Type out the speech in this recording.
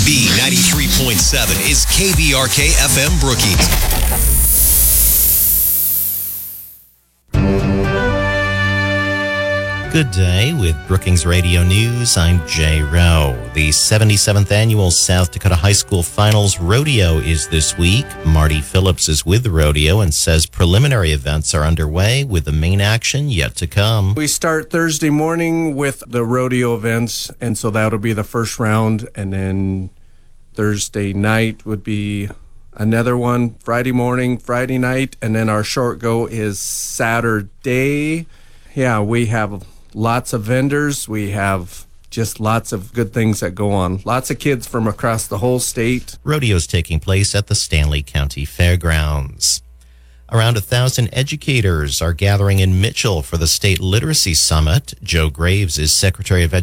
B93.7 is KBRK FM Brookings. Good day with Brookings Radio News. I'm Jay Rowe. The 77th Annual South Dakota High School Finals Rodeo is this week. Marty Phillips is with the rodeo and says preliminary events are underway with the main action yet to come. We start Thursday morning with the rodeo events, and so that'll be the first round, and then Thursday night would be another one, Friday morning, Friday night, and then our short go is Saturday. Yeah, we have lots of vendors. We have just lots of good things that go on. Lots of kids from across the whole state. Rodeo's taking place at the Stanley County Fairgrounds. Around 1,000 educators are gathering in Mitchell for the State Literacy Summit. Joe Graves is Secretary of Education